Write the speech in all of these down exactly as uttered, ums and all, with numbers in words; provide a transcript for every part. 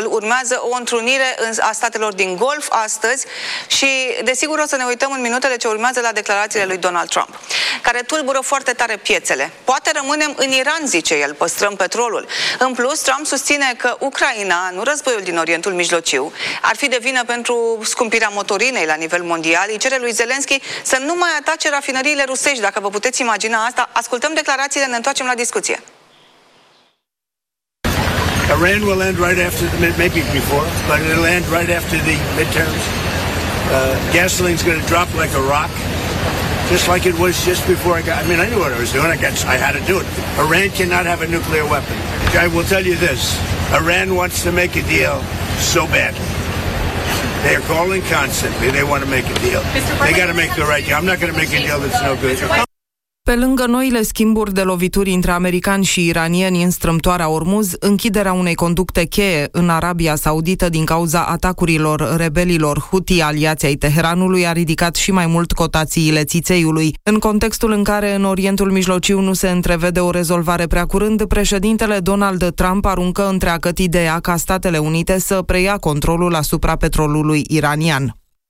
Iranul. Urmează o întrunire a statelor din Golf astăzi și, desigur, o să ne uităm în minutele ce urmează la declarațiile lui Donald Trump, care tulbură foarte tare piețele. Poate rămânem în Iran, zice el, păstrăm petrolul. În plus, Trump susține că Ucraina, nu războiul din Orientul Mijlociu, ar fi de vină pentru scumpirea motorinei la nivel mondial. Îi cere lui Zelensky să nu mai atace rafinăriile rusești, dacă vă puteți imagina asta. Ascultăm declarațiile, ne întoarcem la discuție. Iran will end right after the mid, maybe before, but it'll end right after the midterms. Uh, gasoline's going to drop like a rock, just like it was just before I got. I mean, I knew what I was doing. I got. I had to do it. Iran cannot have a nuclear weapon. I will tell you this: Iran wants to make a deal so badly. They are calling constantly. They want to make a deal. They got to make the right deal. I'm not going to make a deal that's no good. Pe lângă noile schimburi de lovituri între americani și iranieni în strâmtoarea Ormuz, închiderea unei conducte cheie în Arabia Saudită din cauza atacurilor rebelilor Houthi aliați ai Teheranului a ridicat și mai mult cotațiile țițeiului. În contextul în care în Orientul Mijlociu nu se întrevede o rezolvare prea curând, președintele Donald Trump aruncă întreagăt ideea ca Statele Unite să preia controlul asupra petrolului iranian.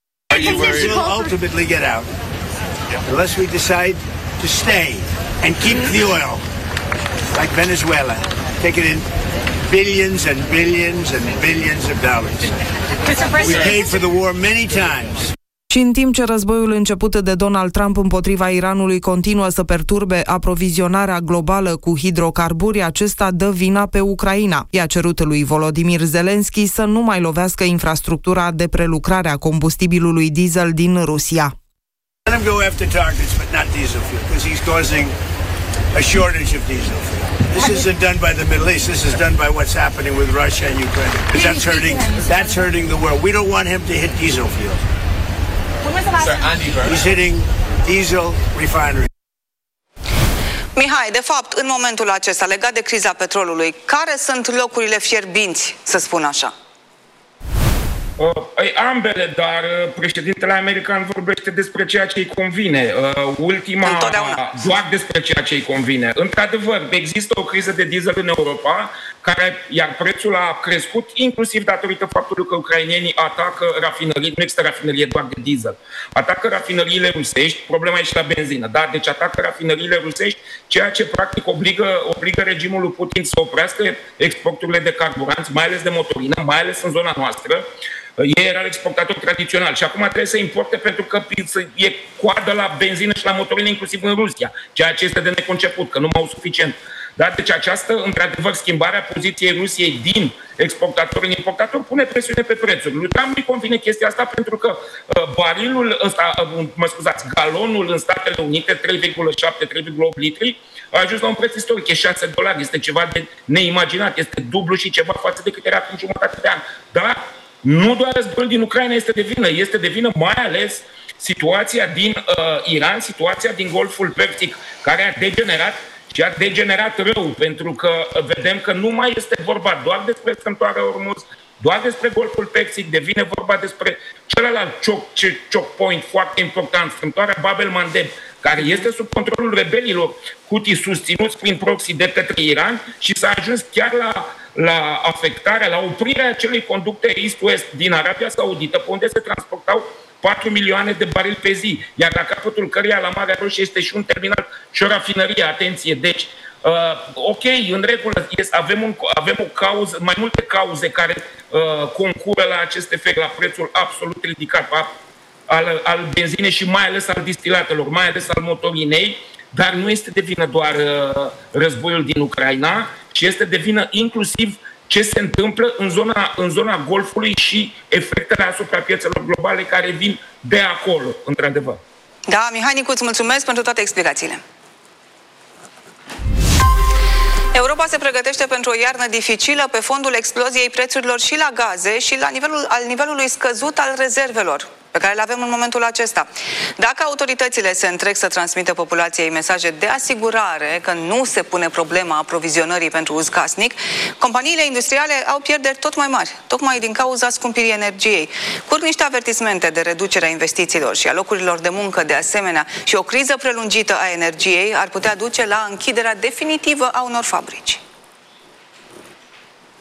To stay and keep the oil, like Venezuela, take it in billions and billions and billions of dollars. We paid for the war many times. Și în timp ce războiul început de Donald Trump împotriva Iranului continuă să perturbe aprovizionarea globală cu hidrocarburi, acesta dă vina pe Ucraina. I-a cerut lui Volodymyr Zelensky să nu mai lovească infrastructura de prelucrare a combustibilului diesel din Rusia. Let him go after targets, but not diesel fuel, because he's causing a shortage of diesel fuel. This isn't done by the Middle East. This is done by what's happening with Russia and Ukraine. Because that's hurting. That's hurting the world. We don't want him to hit diesel fuel. He's hitting diesel refineries. Mihai, de fapt, în momentul acesta, legat de criza petrolului, care sunt locurile fierbinți, să spun așa? Uh, ambele, dar uh, președintele american vorbește despre ceea ce îi convine. Uh, ultima, doar despre ceea ce îi convine. Într-adevăr, există o criză de diesel în Europa, care, iar prețul a crescut, inclusiv datorită faptului că ucrainenii atacă rafinării, nu există rafinărie doar de diesel. Atacă rafinăriile rusești, problema e și la benzină, da? Deci atacă rafinăriile rusești, ceea ce practic obligă, obligă regimul lui Putin să oprească exporturile de carburanți, mai ales de motorină, mai ales în zona noastră. Ei erau exportatori tradițional și acum trebuie să importe pentru că e coadă la benzină și la motorină, inclusiv în Rusia, ceea ce este de neconceput, că nu mai au suficient. Da? Deci această, într-adevăr, schimbarea poziției Rusiei din exportator în importator pune presiune pe prețuri. Lui Trump îi convine chestia asta pentru că uh, barilul ăsta, uh, mă scuzați, galonul în Statele Unite, trei virgulă șapte trei virgulă opt litri, a ajuns la un preț istoric, e șase dolari, este ceva de neimaginat, este dublu și ceva față de cât era acum jumătate de an. Dar nu doar războiul din Ucraina este de vină, este de vină mai ales situația din uh, Iran, situația din Golful Persic, care a degenerat și a degenerat rău, pentru că vedem că nu mai este vorba doar despre strâmtoarea Ormuz, doar despre Golful Persic, devine vorba despre celălalt choke, choke point foarte important, strâmtoarea Bab el-Mandeb, care este sub controlul rebelilor Houthi susținuți prin proxy de către Iran și s-a ajuns chiar la, la afectarea, la oprirea acelei conducte East-West din Arabia Saudită, pe unde se transportau patru milioane de barili pe zi, iar la capătul căreia la Marea Roșie este și un terminal și o rafinărie, atenție, deci Uh, ok, în regulă, este, avem, un, avem o cauză, mai multe cauze care uh, concură la acest efect, la prețul absolut ridicat a, al, al benzinei și mai ales al distilatelor, mai ales al motorinei, dar nu este de vină doar uh, războiul din Ucraina, ci este de vină inclusiv ce se întâmplă în zona, în zona Golfului și efectele asupra piețelor globale care vin de acolo, într-adevăr. Da, Mihai Nicu, îți mulțumesc pentru toate explicațiile. Europa se pregătește pentru o iarnă dificilă pe fondul exploziei prețurilor și la gaze și la nivelul, al nivelului scăzut al rezervelor pe care le avem în momentul acesta. Dacă autoritățile se întreg să transmită populației mesaje de asigurare că nu se pune problema aprovizionării pentru uz casnic, companiile industriale au pierderi tot mai mari, tocmai din cauza scumpirii energiei. Curg niște avertismente de reducere a investițiilor și a locurilor de muncă de asemenea și o criză prelungită a energiei ar putea duce la închiderea definitivă a unor fabrici.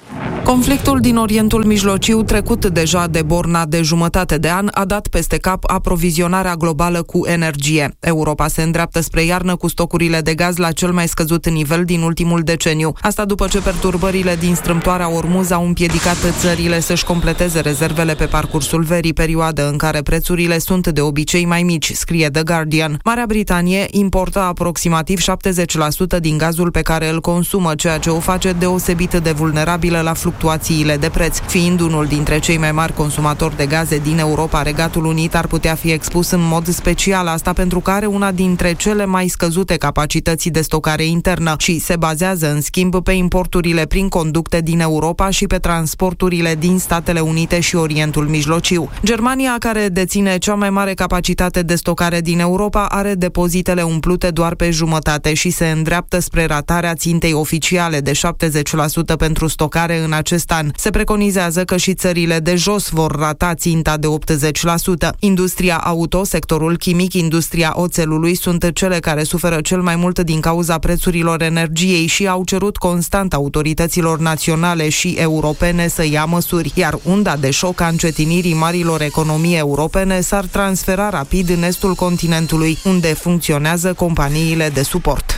Conflictul din Orientul Mijlociu, trecut deja de borna de jumătate de an, a dat peste cap aprovizionarea globală cu energie. Europa se îndreaptă spre iarnă cu stocurile de gaz la cel mai scăzut nivel din ultimul deceniu. Asta după ce perturbările din strâmtoarea Ormuz au împiedicat țările să-și completeze rezervele pe parcursul verii, perioadă în care prețurile sunt de obicei mai mici, scrie The Guardian. Marea Britanie importă aproximativ șaptezeci la sută din gazul pe care îl consumă, ceea ce o face deosebit de vulnerabilă la fluctuațiile de preț. Fiind unul dintre cei mai mari consumatori de gaze din Europa, Regatul Unit ar putea fi expus în mod special, asta pentru că are una dintre cele mai scăzute capacități de stocare internă și se bazează în schimb pe importurile prin conducte din Europa și pe transporturile din Statele Unite și Orientul Mijlociu. Germania, care deține cea mai mare capacitate de stocare din Europa, are depozitele umplute doar pe jumătate și se îndreaptă spre ratarea țintei oficiale de șaptezeci la sută pentru stocare în acest an. Se preconizează că și țările de jos vor rata ținta de optzeci la sută. Industria auto, sectorul chimic, industria oțelului sunt cele care suferă cel mai mult din cauza prețurilor energiei și au cerut constant autorităților naționale și europene să ia măsuri, iar unda de șoc a încetinirii marilor economii europene s-ar transfera rapid în estul continentului, unde funcționează companiile de suport.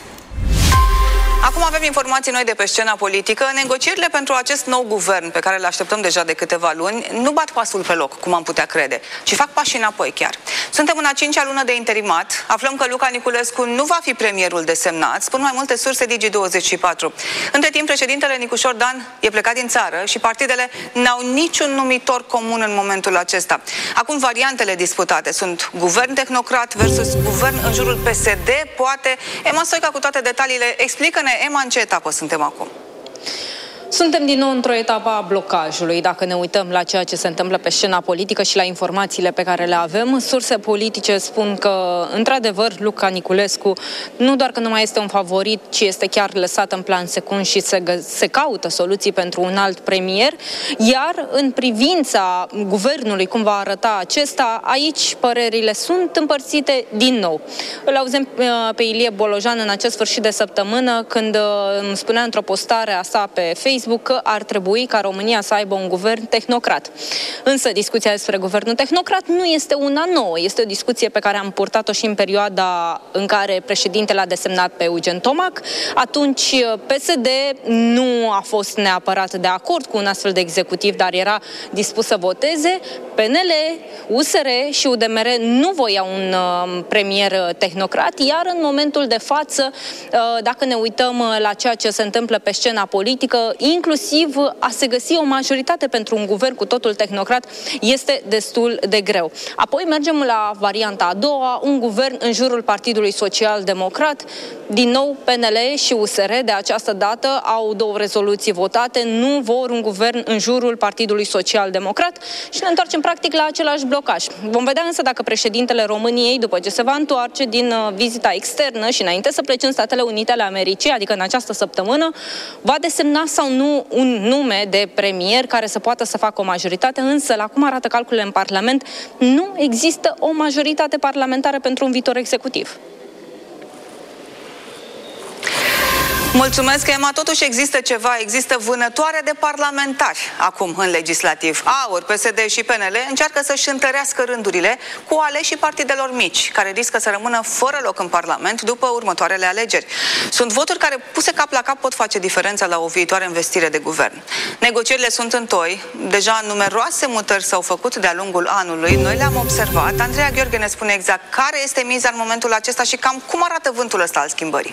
Acum avem informații noi de pe scena politică. Negocierile pentru acest nou guvern, pe care le așteptăm deja de câteva luni, nu bat pasul pe loc, cum am putea crede, ci fac pași înapoi chiar. Suntem în a cincea lună de interimat, aflăm că Luca Niculescu nu va fi premierul desemnat, spun mai multe surse Digi douăzeci și patru. Între timp, președintele Nicușor Dan e plecat din țară și partidele n-au niciun numitor comun în momentul acesta. Acum variantele disputate sunt guvern tehnocrat versus guvern în jurul P S D, poate. Emma Stoica cu toate detaliile. Explică-ne, Emma, în ce etapă suntem acum? Suntem din nou într-o etapă a blocajului. Dacă ne uităm la ceea ce se întâmplă pe scena politică și la informațiile pe care le avem, surse politice spun că, într-adevăr, Luca Niculescu nu doar că nu mai este un favorit, ci este chiar lăsat în plan secund și se, se caută soluții pentru un alt premier. Iar în privința guvernului, cum va arăta acesta, aici părerile sunt împărțite din nou. Îl auzim pe Ilie Bolojan în acest sfârșit de săptămână, când îmi spunea într-o postare a sa pe Facebook că ar trebui ca România să aibă un guvern tehnocrat. Însă discuția despre guvernul tehnocrat nu este una nouă. Este o discuție pe care am purtat-o și în perioada în care președintele a desemnat pe Eugen Tomac. Atunci P S D nu a fost neapărat de acord cu un astfel de executiv, dar era dispus să voteze. P N L, U S R și U D M R nu voiau un uh, premier tehnocrat, iar în momentul de față, uh, dacă ne uităm la ceea ce se întâmplă pe scena politică, inclusiv a se găsi o majoritate pentru un guvern cu totul tehnocrat este destul de greu. Apoi mergem la varianta a doua, un guvern în jurul Partidului Social Democrat. Din nou, P N L și U S R de această dată au două rezoluții votate, nu vor un guvern în jurul Partidului Social Democrat și ne întoarcem practic la același blocaj. Vom vedea însă dacă președintele României, după ce se va întoarce din vizita externă și înainte să plece în Statele Unite ale Americii, adică în această săptămână, va desemna sau nu un nume de premier care să poată să facă o majoritate, însă, la cum arată calculele în Parlament, nu există o majoritate parlamentară pentru un viitor executiv. Mulțumesc, Emma. Totuși există ceva, există vânătoare de parlamentari acum în legislativ. AUR, P S D și P N L încearcă să-și întărească rândurile cu aleșii partidelor mici, care riscă să rămână fără loc în Parlament după următoarele alegeri. Sunt voturi care, puse cap la cap, pot face diferența la o viitoare investire de guvern. Negocierile sunt în toi. Deja numeroase mutări s-au făcut de-a lungul anului. Noi le-am observat. Andreea Gheorghe ne spune exact care este miza în momentul acesta și cam cum arată vântul ăsta al schimbării.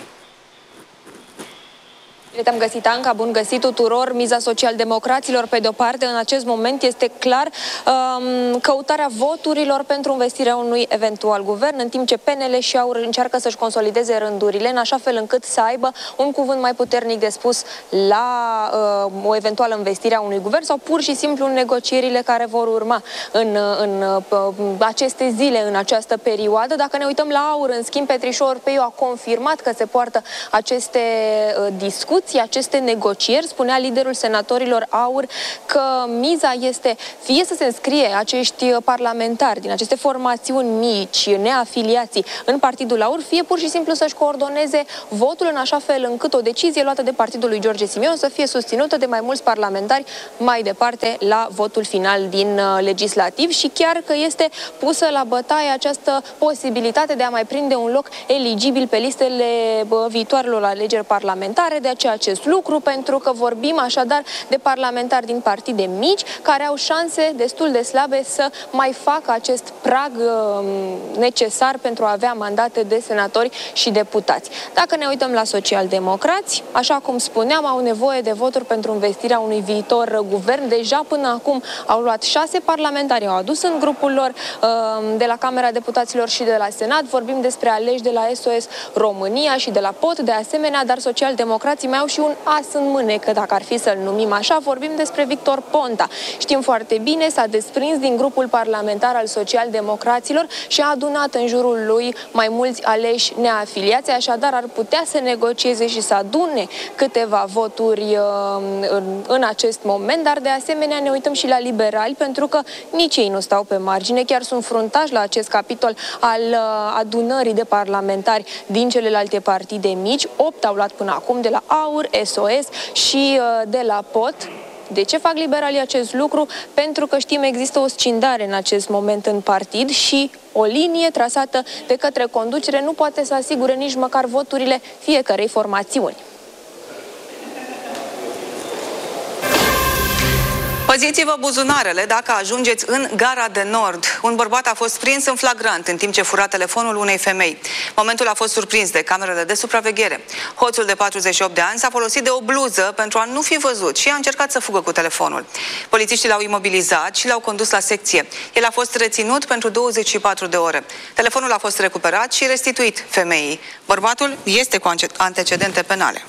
Te-am găsit, Anca, bun găsit tuturor. Miza social-democraților, pe de-o parte, în acest moment este clar um, căutarea voturilor pentru investirea unui eventual guvern, în timp ce P N L și AUR încearcă să-și consolideze rândurile, în așa fel încât să aibă un cuvânt mai puternic de spus la uh, o eventuală investire a unui guvern sau pur și simplu în negocierile care vor urma în, în uh, aceste zile, în această perioadă. Dacă ne uităm la AUR, în schimb, Petrișor Orpeiu a confirmat că se poartă aceste uh, discuții. vedeți aceste negocieri? Spunea liderul senatorilor AUR că miza este fie să se înscrie acești parlamentari din aceste formațiuni mici, neafiliații, în Partidul AUR, fie pur și simplu să-și coordoneze votul în așa fel încât o decizie luată de partidul lui George Simion să fie susținută de mai mulți parlamentari mai departe la votul final din legislativ, și chiar că este pusă la bătaie această posibilitate de a mai prinde un loc eligibil pe listele viitoarelor alegeri parlamentare. De aceea acest lucru, pentru că vorbim așadar de parlamentari din partide mici care au șanse destul de slabe să mai facă acest prag necesar pentru a avea mandate de senatori și deputați. Dacă ne uităm la socialdemocrați, așa cum spuneam, au nevoie de voturi pentru investirea unui viitor guvern. Deja până acum au luat șase parlamentari, au adus în grupul lor de la Camera Deputaților și de la Senat. Vorbim despre aleși de la S O S România și de la P O T de asemenea, dar socialdemocrații mai au și un as în mânecă, dacă ar fi să-l numim așa. Vorbim despre Victor Ponta. Știm foarte bine, s-a desprins din grupul parlamentar al socialdemocraților și a adunat în jurul lui mai mulți aleși neafiliați, așadar ar putea să negocieze și să adune câteva voturi în, în acest moment, dar de asemenea ne uităm și la liberali, pentru că nici ei nu stau pe margine, chiar sunt fruntași la acest capitol al adunării de parlamentari din celelalte partide mici. Opt au luat până acum de la AUR, S O S și de la P O T. De ce fac liberalii acest lucru? Pentru că știm, există o scindare în acest moment în partid și o linie trasată de către conducere nu poate să asigure nici măcar voturile fiecărei formațiuni. Păziți-vă buzunarele dacă ajungeți în Gara de Nord. Un bărbat a fost prins în flagrant în timp ce fura telefonul unei femei. Momentul a fost surprins de camerele de supraveghere. Hoțul de patruzeci și opt de ani s-a folosit de o bluză pentru a nu fi văzut și a încercat să fugă cu telefonul. Polițiștii l-au imobilizat și l-au condus la secție. El a fost reținut pentru douăzeci și patru de ore. Telefonul a fost recuperat și restituit femeii. Bărbatul este cu antecedente penale.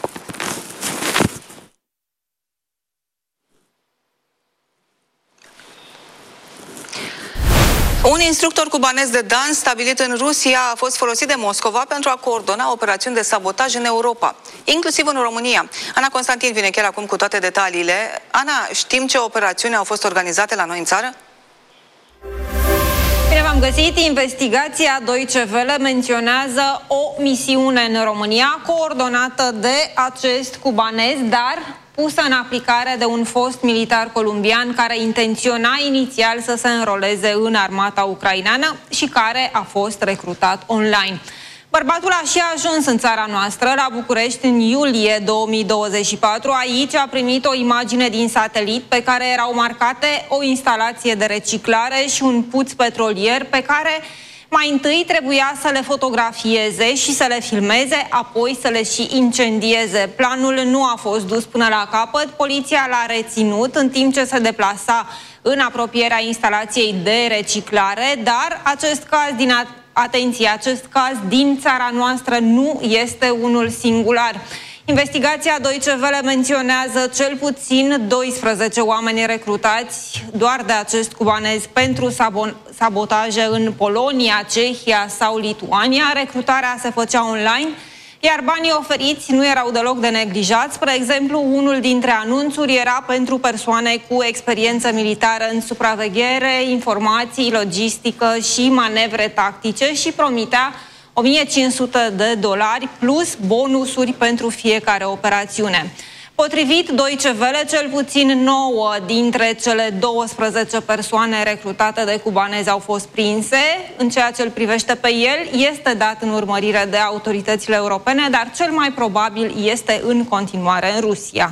Un instructor cubanez de dans stabilit în Rusia a fost folosit de Moscova pentru a coordona operațiuni de sabotaj în Europa, inclusiv în România. Ana Constantin vine chiar acum cu toate detaliile. Ana, știm ce operațiuni au fost organizate la noi în țară? Bine v-am găsit! Investigația Deutsche Welle menționează o misiune în România coordonată de acest cubanez, dar pusă în aplicare de un fost militar columbian care intenționa inițial să se înroleze în armata ucraineană și care a fost recrutat online. Bărbatul a și ajuns în țara noastră, la București, în iulie două mii douăzeci și patru. Aici a primit o imagine din satelit pe care erau marcate o instalație de reciclare și un puț petrolier pe care mai întâi trebuia să le fotografieze și să le filmeze, apoi să le și incendieze. Planul nu a fost dus până la capăt. Poliția l-a reținut în timp ce se deplasa în apropierea instalației de reciclare, dar acest caz din atenție, acest caz din țara noastră nu este unul singular. Investigația Deutsche Welle menționează cel puțin doisprezece oameni recrutați doar de acest cubanez pentru sabotaje în Polonia, Cehia sau Lituania. Recrutarea se făcea online, iar banii oferiți nu erau deloc de neglijați. Spre exemplu, unul dintre anunțuri era pentru persoane cu experiență militară în supraveghere, informații, logistică și manevre tactice și promitea o mie cinci sute de dolari plus bonusuri pentru fiecare operațiune. Potrivit Deutsche Welle, cel puțin nouă dintre cele douăsprezece persoane recrutate de cubanezi au fost prinse. În ceea ce îl privește pe el, este dat în urmărire de autoritățile europene, dar cel mai probabil este în continuare în Rusia.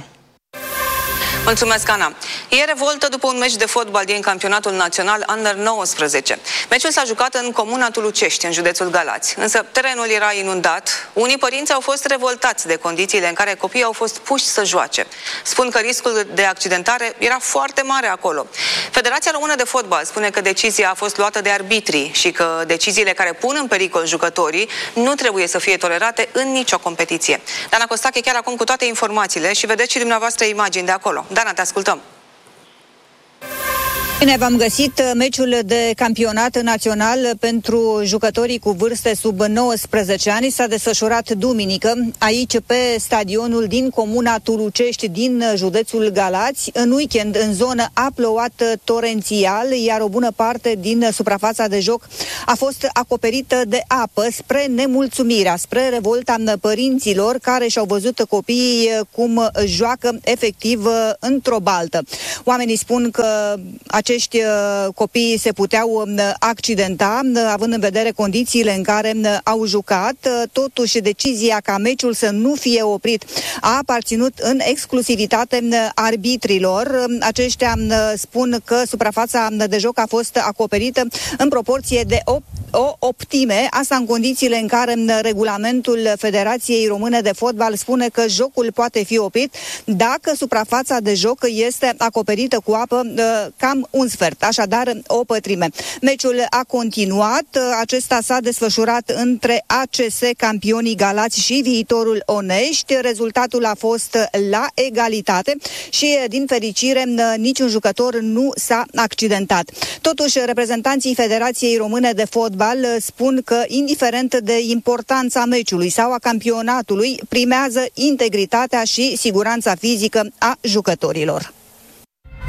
Mulțumesc, Ana. E revoltă după un meci de fotbal din campionatul național Under nouăsprezece. Meciul s-a jucat în comuna Tulucești, în județul Galați. Însă terenul era inundat. Unii părinți au fost revoltați de condițiile în care copiii au fost puși să joace. Spun că riscul de accidentare era foarte mare acolo. Federația Română de Fotbal spune că decizia a fost luată de arbitrii și că deciziile care pun în pericol jucătorii nu trebuie să fie tolerate în nicio competiție. Dana Costache chiar acum cu toate informațiile și vedeți și dumneavoastră imagini de acolo. Dana, te ascultăm. Bine v-am găsit. Meciul de campionat național pentru jucătorii cu vârste sub nouăsprezece ani s-a desfășurat duminică aici pe stadionul din comuna Tulucești din județul Galați. În weekend în zonă a plouat torențial, iar o bună parte din suprafața de joc a fost acoperită de apă spre nemulțumirea, spre revolta părinților care și-au văzut copiii cum joacă efectiv într-o baltă. Oamenii spun că acești copii se puteau accidenta, având în vedere condițiile în care au jucat. Totuși, decizia ca meciul să nu fie oprit a aparținut în exclusivitate arbitrilor. Aceștia spun că suprafața de joc a fost acoperită în proporție de opt o optime, asta în condițiile în care regulamentul Federației Române de Fotbal spune că jocul poate fi oprit dacă suprafața de joc este acoperită cu apă cam un sfert, așadar o pătrime. Meciul a continuat, acesta s-a desfășurat între A C S Campionii Galați și Viitorul Onești. Rezultatul a fost la egalitate și, din fericire, niciun jucător nu s-a accidentat. Totuși, reprezentanții Federației Române de Fotbal spun că, indiferent de importanța meciului sau a campionatului, primează integritatea și siguranța fizică a jucătorilor.